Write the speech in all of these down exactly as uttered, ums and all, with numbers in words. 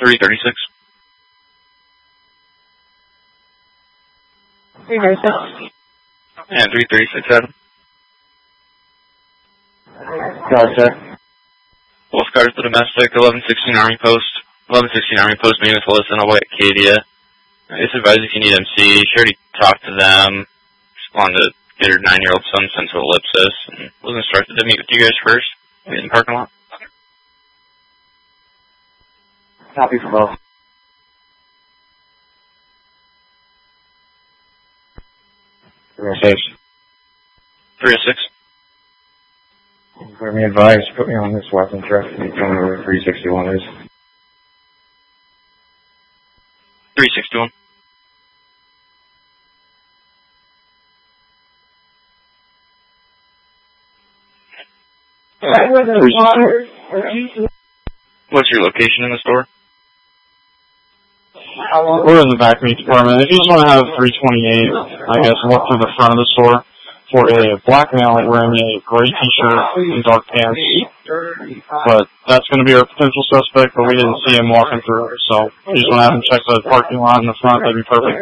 three thirty-six. three thirty-six. And three thirty-six, Adam. Gotcha. Both cars to domestic, eleven sixteen Army Post. eleven sixteen Army Post meeting with Alyssa and Away Acadia. It's advised if you need M C. She already talked to them. Just wanted to get her nine-year-old son sent to Ellipsis, and was instructed to meet with you guys first in the parking lot. Copy for both. three oh six. three oh six. For me advice, put me on this weapon truck and tell me where three sixty-one is. three sixty-one. Right where the water. What's your location in the store? We're in the back meat department. If you just want to have three twenty-eight, I guess, walk through the front of the store for a black male wearing a gray t-shirt and dark pants. But that's going to be our potential suspect, but we didn't see him walking through. So if you just want to have him check the parking lot in the front, that'd be perfect.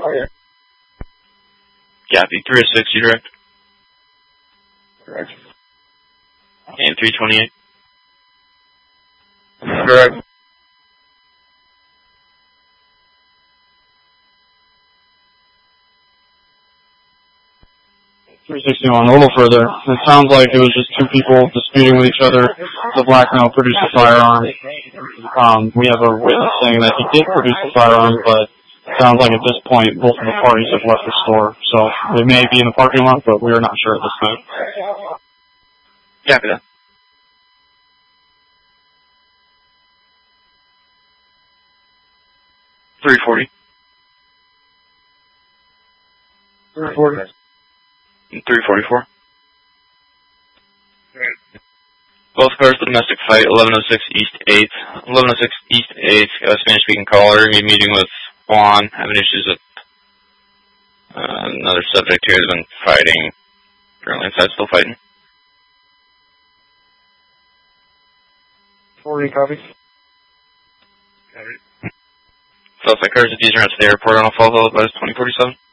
Copy. three oh six, you direct? Correct. And three twenty-eight? Correct. three sixty-one, a little further. It sounds like it was just two people disputing with each other. The black male produced a firearm. Um, we have a witness saying that he did produce the firearm, but it sounds like at this point both of the parties have left the store. So they may be in the parking lot, but we are not sure at this time. Copy that. three forty. three forty. three forty-four. Both cars to domestic fight, eleven oh six East eighth. eleven oh six East eighth, got a Spanish-speaking caller. You're meeting with Juan, having issues with uh, another subject here that's been fighting. Currently inside, still fighting. forty copies. Southside cars at these are at the airport on a fall hill, about twenty forty-seven.